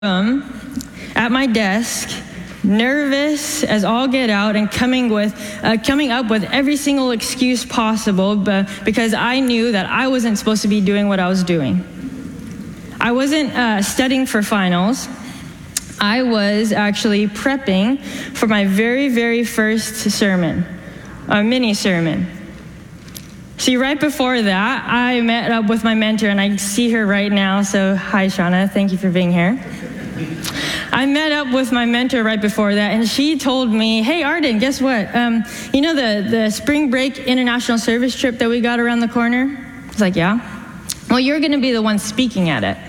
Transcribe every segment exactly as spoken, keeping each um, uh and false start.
Um, at my desk, nervous as all get out, and coming with, uh, coming up with every single excuse possible, but because I knew that I wasn't supposed to be doing what I was doing. I wasn't uh, studying for finals. I was actually prepping for my very, very first sermon, a mini sermon. See, right before that, I met up with my mentor, and I see her right now. So, hi, Shauna. Thank you for being here. I met up with my mentor right before that, and she told me, hey, Arden, guess what? Um, you know the, the spring break international service trip that we got around the corner? I was like, yeah. Well, you're going to be the one speaking at it.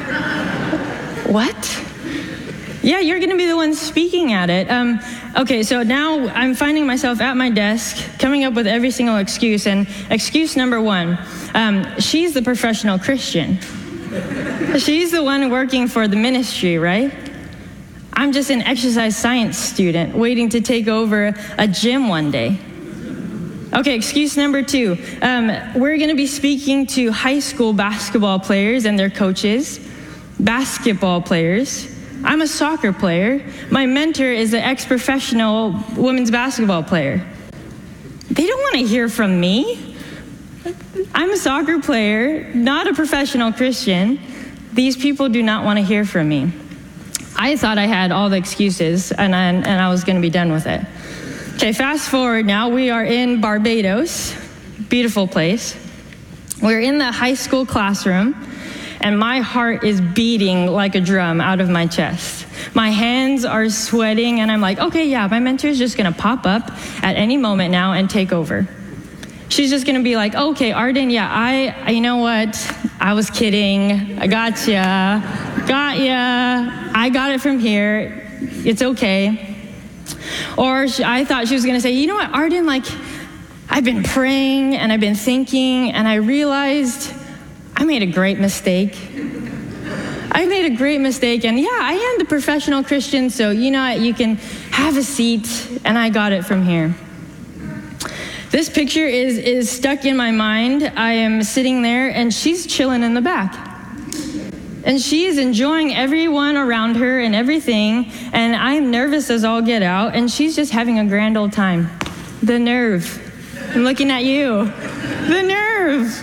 What? Yeah, you're going to be the one speaking at it. Um, okay, so now I'm finding myself at my desk coming up with every single excuse. And excuse number one, um, she's the professional Christian. She's the one working for the ministry, right? I'm just an exercise science student waiting to take over a gym one day. Okay, excuse number two. Um, we're going to be speaking to high school basketball players and their coaches, basketball players. I'm a soccer player. My mentor is an ex-professional women's basketball player. They don't want to hear from me. I'm a soccer player, not a professional Christian. These people do not want to hear from me. I thought I had all the excuses, and I, and I was going to be done with it. Okay, fast forward now. We are in Barbados, beautiful place. We're in the high school classroom, and my heart is beating like a drum out of my chest. My hands are sweating, and I'm like, okay, yeah, my mentor is just going to pop up at any moment now and take over. She's just going to be like, okay, Arden, yeah, I, you know what? I was kidding. I got ya. Got ya. I got it from here. It's okay. Or she, I thought she was going to say, you know what, Arden, like, I've been praying and I've been thinking, and I realized I made a great mistake. I made a great mistake, and yeah, I am the professional Christian, so you know what, you can have a seat, and I got it from here. This picture is, is stuck in my mind. I am sitting there, and she's chilling in the back. And she is enjoying everyone around her and everything, and I'm nervous as all get out, and she's just having a grand old time. The nerve. I'm looking at you. The nerve.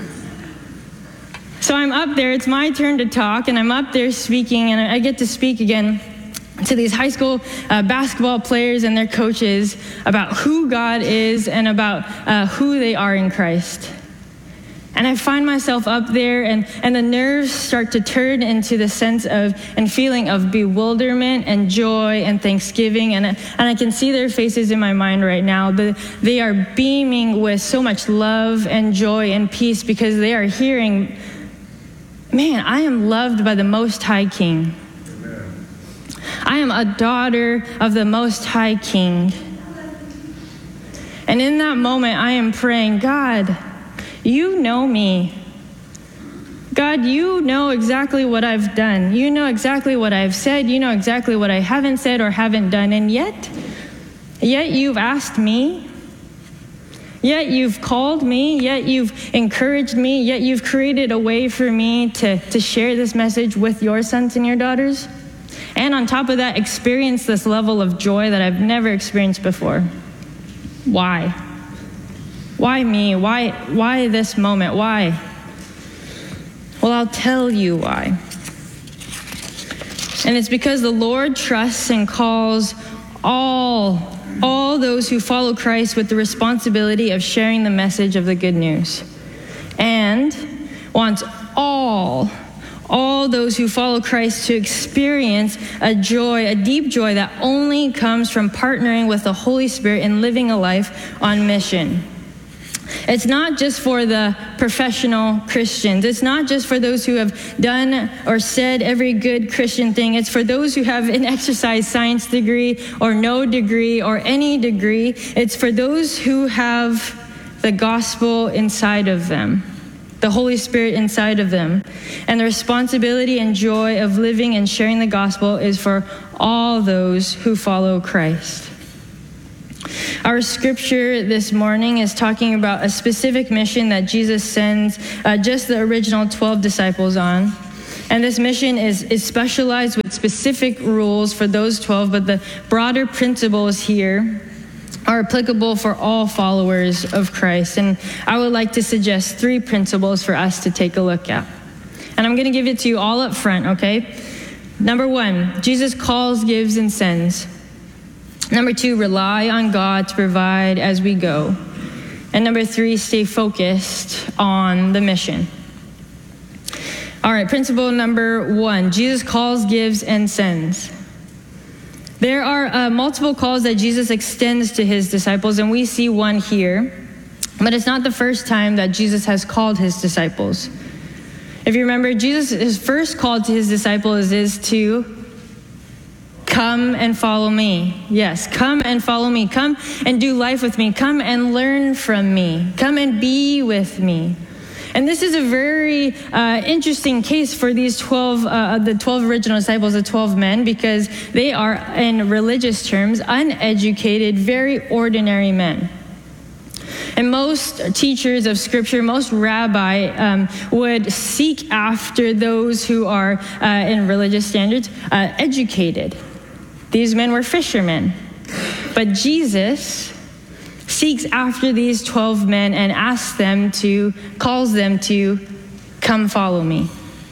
So I'm up there, it's my turn to talk, and I'm up there speaking, and I get to speak again to these high school uh, basketball players and their coaches about who God is and about uh, who they are in Christ. And I find myself up there, and, and the nerves start to turn into the sense of and feeling of bewilderment and joy and thanksgiving. And, and I can see their faces in my mind right now. The, they are beaming with so much love and joy and peace because they are hearing, man, I am loved by the Most High King. I am a daughter of the Most High King. And in that moment, I am praying, God, you know me. God, you know exactly what I've done. You know exactly what I've said. You know exactly what I haven't said or haven't done. And yet, yet you've asked me. Yet you've called me. Yet you've encouraged me. Yet you've created a way for me to, to share this message with your sons and your daughters. And on top of that, experience this level of joy that I've never experienced before. Why? Why me? Why, why this moment? Why? Well, I'll tell you why. And it's because the Lord trusts and calls all, all those who follow Christ with the responsibility of sharing the message of the good news. And wants all all those who follow Christ to experience a joy, a deep joy that only comes from partnering with the Holy Spirit and living a life on mission. It's not just for the professional Christians. It's not just for those who have done or said every good Christian thing. It's for those who have an exercise science degree or no degree or any degree. It's for those who have the gospel inside of them, the Holy Spirit inside of them. And the responsibility and joy of living and sharing the gospel is for all those who follow Christ. Our scripture this morning is talking about a specific mission that Jesus sends uh, just the original twelve disciples on. And this mission is, is specialized with specific rules for those twelve, but the broader principles here are applicable for all followers of Christ. And I would like to suggest three principles for us to take a look at. And I'm going to give it to you all up front, okay? Number one, Jesus calls, gives, and sends. Number two, rely on God to provide as we go. And number three, stay focused on the mission. All right, principle number one, Jesus calls, gives, and sends. There are uh, multiple calls that Jesus extends to his disciples, and we see one here. But it's not the first time that Jesus has called his disciples. If you remember, Jesus, his first call to his disciples is to come and follow me. Yes, come and follow me. Come and do life with me. Come and learn from me. Come and be with me. And this is a very uh, interesting case for these twelve, uh, the twelve original disciples, the twelve men, because they are, in religious terms, uneducated, very ordinary men. And most teachers of Scripture, most rabbi um, would seek after those who are, uh, in religious standards, uh, educated. These men were fishermen. But Jesus seeks after these twelve men and asks them to, calls them to come follow me.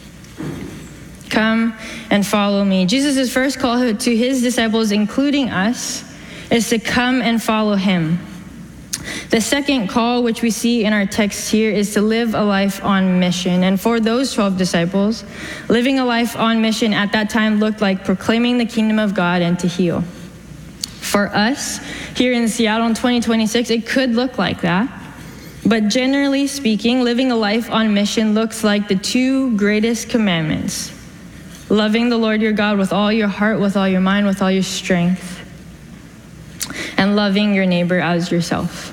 Come and follow me. Jesus' first call to his disciples, including us, is to come and follow him. The second call, which we see in our text here, is to live a life on mission. And for those twelve disciples, living a life on mission at that time looked like proclaiming the kingdom of God and to heal. For us, here in Seattle in twenty twenty-six, it could look like that. But generally speaking, living a life on mission looks like the two greatest commandments: loving the Lord your God with all your heart, with all your mind, with all your strength, and loving your neighbor as yourself.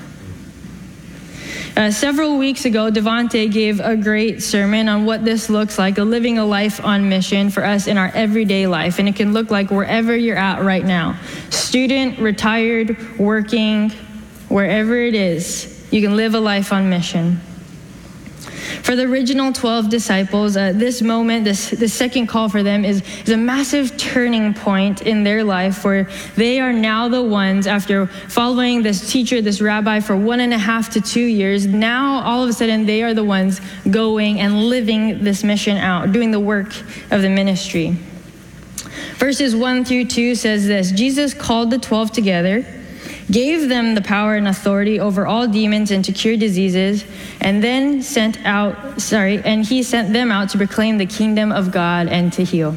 Uh, several weeks ago, Devontae gave a great sermon on what this looks like, living a life on mission for us in our everyday life. And it can look like wherever you're at right now. Student, retired, working, wherever it is, you can live a life on mission. For the original twelve disciples, uh, this moment, this the second call for them is, is a massive turning point in their life where they are now the ones, after following this teacher, this rabbi for one and a half to two years, now all of a sudden they are the ones going and living this mission out, doing the work of the ministry. Verses one through two says this: Jesus called the twelve together, gave them the power and authority over all demons and to cure diseases, and then sent out, sorry, and he sent them out to proclaim the kingdom of God and to heal.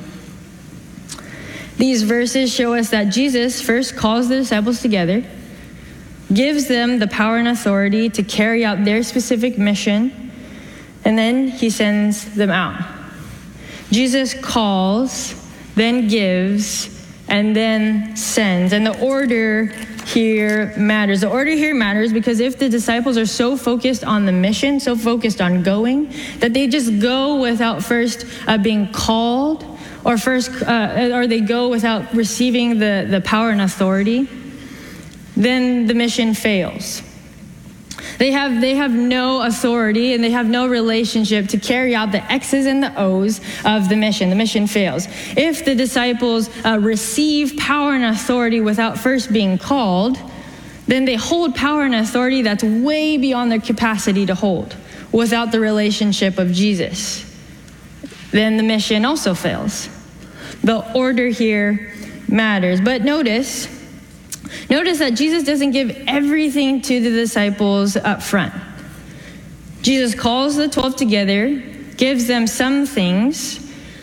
These verses show us that Jesus first calls the disciples together, gives them the power and authority to carry out their specific mission, and then he sends them out. Jesus calls, then gives, and then sends. And the order here matters. The order here matters because if the disciples are so focused on the mission, so focused on going, that they just go without first uh, being called, or first, uh, or they go without receiving the, the power and authority, then the mission fails. They have, they have no authority and they have no relationship to carry out the X's and the O's of the mission. The mission fails. If the disciples uh, receive power and authority without first being called, then they hold power and authority that's way beyond their capacity to hold without the relationship of Jesus. Then the mission also fails. The order here matters. But notice, Notice that Jesus doesn't give everything to the disciples up front. Jesus calls the twelve together, gives them some things,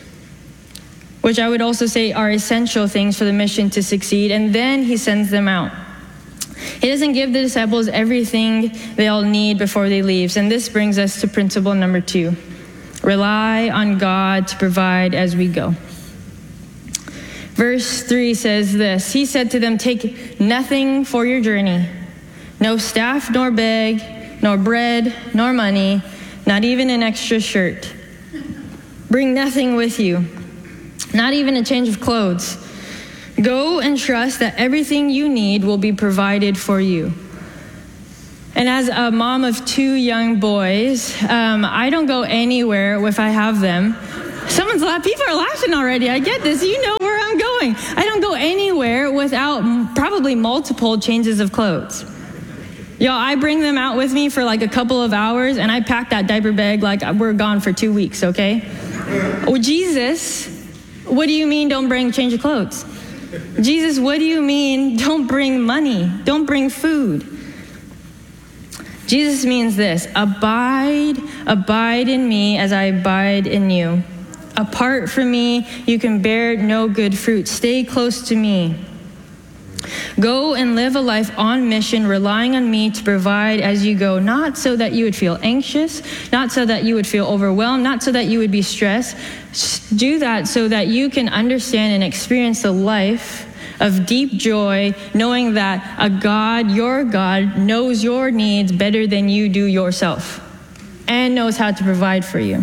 which I would also say are essential things for the mission to succeed, and then he sends them out. He doesn't give the disciples everything they'll need before they leave. And this brings us to principle number two: rely on God to provide as we go. Verse three says this: he said to them, "Take nothing for your journey, no staff nor bag, nor bread, nor money, not even an extra shirt. Bring nothing with you, not even a change of clothes. Go and trust that everything you need will be provided for you." And as a mom of two young boys, um, I don't go anywhere if I have them Someone's laughing. People are laughing already. I get this. You know where I'm going. I don't go anywhere without m- probably multiple changes of clothes. Y'all, I bring them out with me for like a couple of hours, and I pack that diaper bag like we're gone for two weeks, okay? Oh, Jesus, what do you mean don't bring change of clothes? Jesus, what do you mean don't bring money? Don't bring food? Jesus means this: abide, abide in me as I abide in you. Apart from me, you can bear no good fruit. Stay close to me. Go and live a life on mission, relying on me to provide as you go, not so that you would feel anxious, not so that you would feel overwhelmed, not so that you would be stressed. Do that so that you can understand and experience the life of deep joy, knowing that a God, your God, knows your needs better than you do yourself and knows how to provide for you.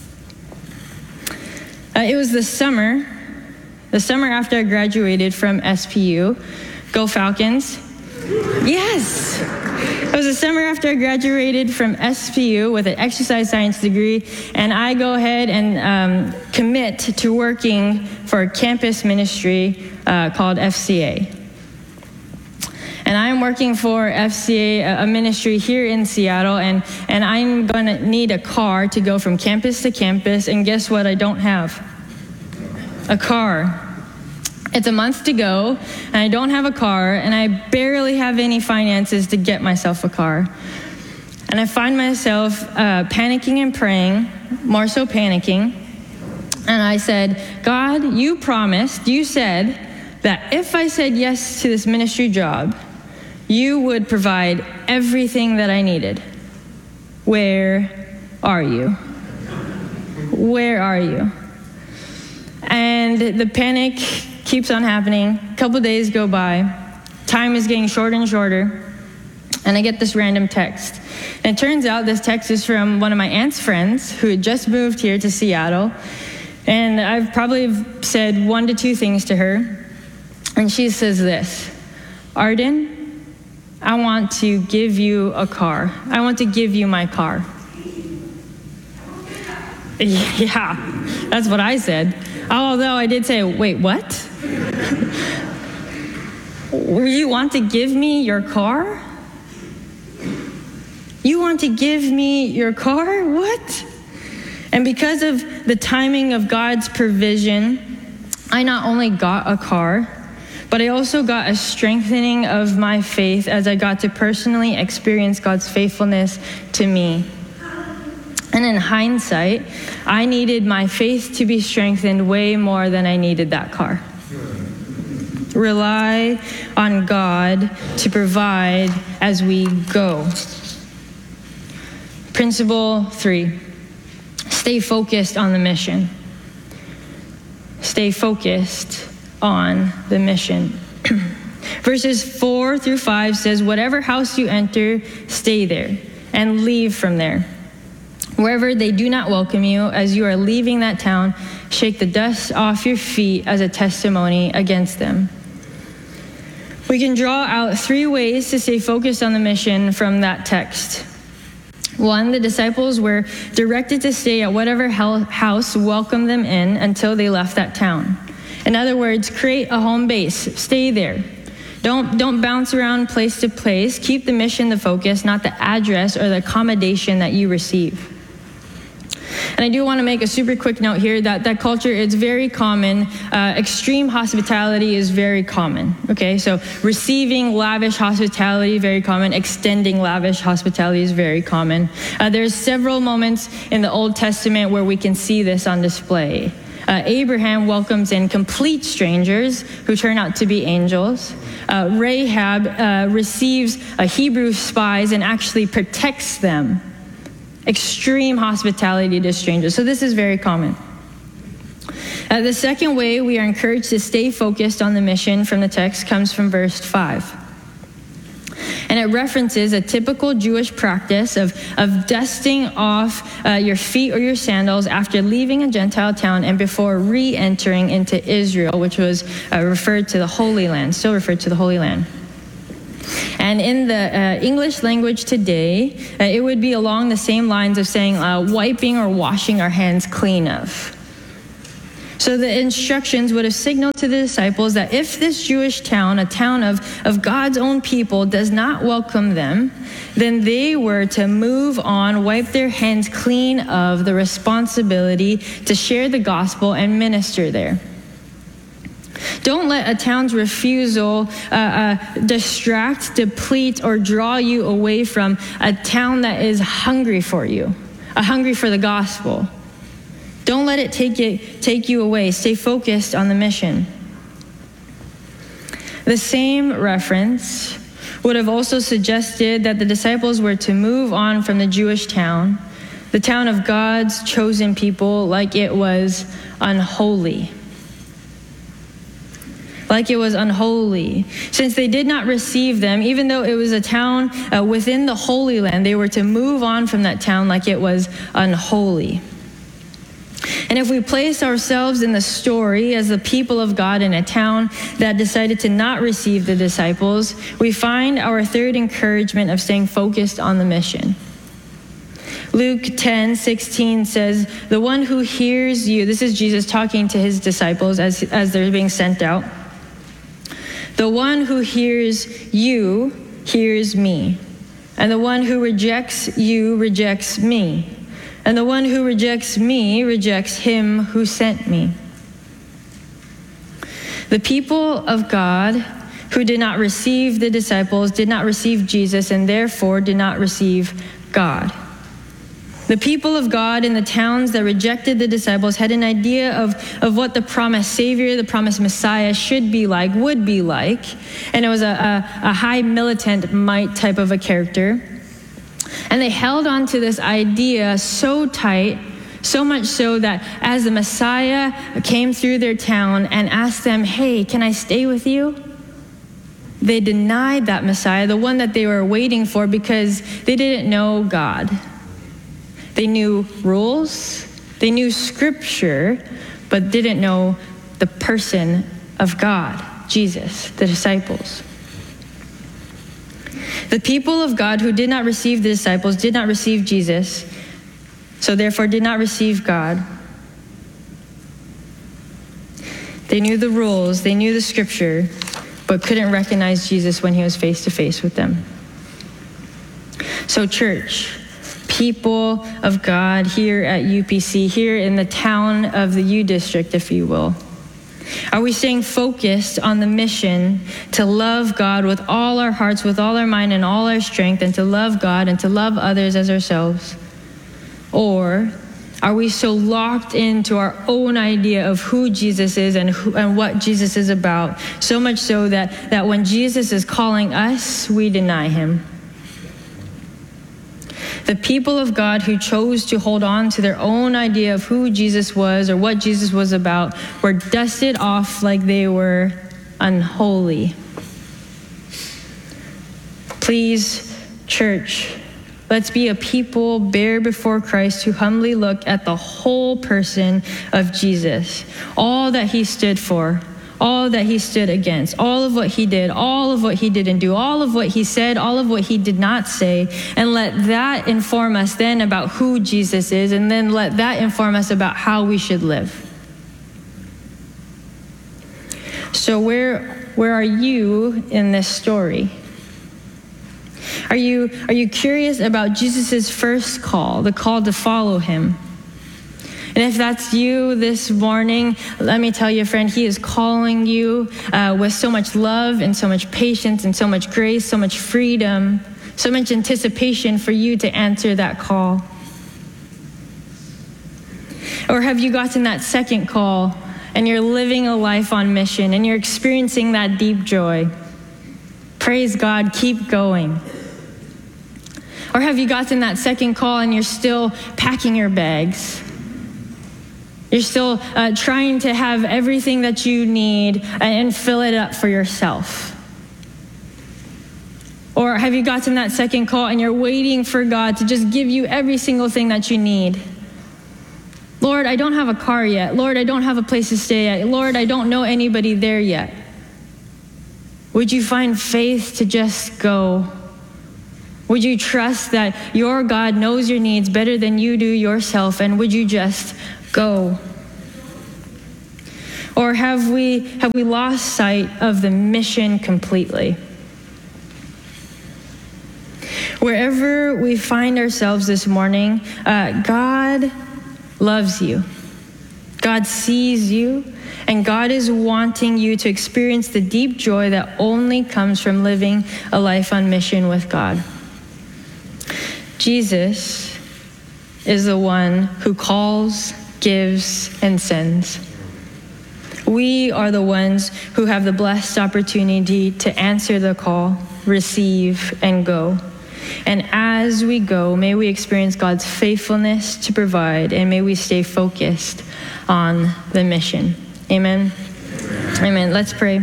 Uh, it was the summer, the summer after I graduated from S P U. Go Falcons. Yes. It was the summer after I graduated from S P U with an exercise science degree, and I go ahead and um, commit to working for a campus ministry uh, called F C A. And I'm working for F C A, a ministry here in Seattle, and, and I'm going to need a car to go from campus to campus, and guess what I don't have? A car. It's a month to go, and I don't have a car, and I barely have any finances to get myself a car. And I find myself uh, panicking and praying, more so panicking. And I said, God, you promised, you said that if I said yes to this ministry job, you would provide everything that I needed. Where are you? Where are you? And the panic keeps on happening. A couple days go by. Time is getting shorter and shorter. And I get this random text. And it turns out this text is from one of my aunt's friends who had just moved here to Seattle. And I've probably said one to two things to her. And she says this: Arden, I want to give you a car. I want to give you my car. Yeah, that's what I said. Although I did say, wait, what? You want to give me your car? You want to give me your car? What? And because of the timing of God's provision, I not only got a car, but I also got a strengthening of my faith as I got to personally experience God's faithfulness to me. And in hindsight, I needed my faith to be strengthened way more than I needed that car. Rely on God to provide as we go. Principle three, stay focused on the mission. Stay focused on the mission. Verses four through five says, whatever house you enter, stay there and leave from there. Wherever they do not welcome you, as you are leaving that town, shake the dust off your feet as a testimony against them. We can draw out three ways to stay focused on the mission from that text. One, the disciples were directed to stay at whatever house welcomed them in until they left that town. In other words, create a home base. Stay there. Don't, don't bounce around place to place. Keep the mission the focus, not the address or the accommodation that you receive. And I do want to make a super quick note here that that culture is very common. Uh, extreme hospitality is very common. Okay, so receiving lavish hospitality, very common. Extending lavish hospitality is very common. Uh, there's several moments in the Old Testament where we can see this on display. Uh, Abraham welcomes in complete strangers who turn out to be angels. Uh, Rahab uh, receives uh, Hebrew spies and actually protects them. Extreme hospitality to strangers. So this is very common. Uh, the second way we are encouraged to stay focused on the mission from the text comes from verse five. And it references a typical Jewish practice of, of dusting off uh, your feet or your sandals after leaving a Gentile town and before re-entering into Israel, which was uh, referred to the Holy Land, still referred to the Holy Land. And in the uh, English language today, uh, it would be along the same lines of saying uh, wiping or washing our hands clean of. So the instructions would have signaled to the disciples that if this Jewish town, a town of, of God's own people, does not welcome them, then they were to move on, wipe their hands clean of the responsibility to share the gospel and minister there. Don't let a town's refusal uh, uh, distract, deplete, or draw you away from a town that is hungry for you, uh, hungry for the gospel. Don't let it take it take you away. Stay focused on the mission. The same reference would have also suggested that the disciples were to move on from the Jewish town, the town of God's chosen people, like it was unholy. Like it was unholy. Since they did not receive them, even though it was a town uh, within the Holy Land, they were to move on from that town like it was unholy. And if we place ourselves in the story as the people of God in a town that decided to not receive the disciples, we find our third encouragement of staying focused on the mission. Luke ten sixteen says, "The one who hears you," this is Jesus talking to his disciples as, as they're being sent out. "The one who hears you hears me, and the one who rejects you rejects me. And the one who rejects me rejects him who sent me." The people of God who did not receive the disciples did not receive Jesus and therefore did not receive God. The people of God in the towns that rejected the disciples had an idea of, of what the promised Savior, the promised Messiah should be like, would be like. And it was a, a, a high militant might type of a character. And they held on to this idea so tight, so much so that as the Messiah came through their town and asked them, "Hey, can I stay with you?" they denied that Messiah, the one that they were waiting for, because they didn't know God. They knew rules, they knew scripture, but didn't know the person of God, Jesus, the disciples. The people of God who did not receive the disciples did not receive Jesus, so therefore did not receive God. They knew the rules, they knew the scripture, but couldn't recognize Jesus when he was face to face with them. So church, people of God here at U P C, here in the town of the U District, if you will, are we staying focused on the mission to love God with all our hearts, with all our mind and all our strength, and to love God and to love others as ourselves? Or are we so locked into our own idea of who Jesus is and who, and what Jesus is about, so much so that, that when Jesus is calling us, we deny him? The people of God who chose to hold on to their own idea of who Jesus was or what Jesus was about were dusted off like they were unholy. Please, church, let's be a people bare before Christ who humbly look at the whole person of Jesus, all that he stood for, all that he stood against, all of what he did, all of what he didn't do, all of what he said, all of what he did not say, and let that inform us then about who Jesus is, and then let that inform us about how we should live. So where, where are you in this story? Are you, are you curious about Jesus' first call, the call to follow him? And if that's you this morning, let me tell you, friend, he is calling you uh, with so much love and so much patience and so much grace, so much freedom, so much anticipation for you to answer that call. Or have you gotten that second call and you're living a life on mission and you're experiencing that deep joy? Praise God, keep going. Or have you gotten that second call and you're still packing your bags? You're still uh, trying to have everything that you need and fill it up for yourself. Or have you gotten that second call and you're waiting for God to just give you every single thing that you need? Lord, I don't have a car yet. Lord, I don't have a place to stay at. Lord, I don't know anybody there yet. Would you find faith to just go? Would you trust that your God knows your needs better than you do yourself, and would you just go? Or have we, have we lost sight of the mission completely? Wherever we find ourselves this morning, uh, God loves you. God sees you, and God is wanting you to experience the deep joy that only comes from living a life on mission with God. Jesus is the one who calls, gives, and sends. We are the ones who have the blessed opportunity to answer the call, receive, and go. And as we go, may we experience God's faithfulness to provide, and may we stay focused on the mission. Amen. Amen. Amen. Let's pray.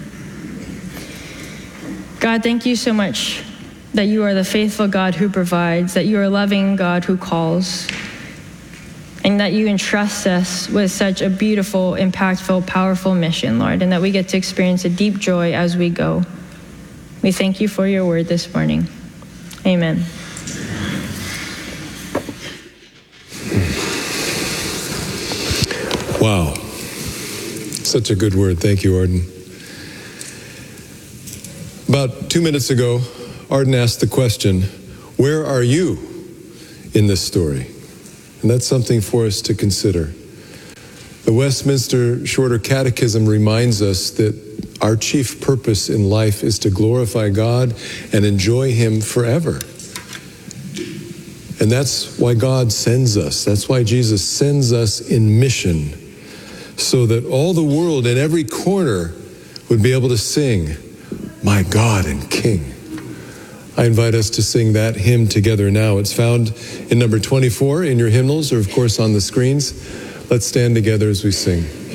God, thank you so much that you are the faithful God who provides, that you are a loving God who calls, and that you entrust us with such a beautiful, impactful, powerful mission, Lord, and that we get to experience a deep joy as we go. We thank you for your word this morning. Amen. Wow. Such a good word. Thank you, Arden. About two minutes ago, Arden asked the question, where are you in this story? And that's something for us to consider. The Westminster Shorter Catechism reminds us that our chief purpose in life is to glorify God and enjoy Him forever. And that's why God sends us. That's why Jesus sends us in mission, so that all the world in every corner would be able to sing, "My God and King." I invite us to sing that hymn together now. It's found in number twenty-four in your hymnals, or of course on the screens. Let's stand together as we sing.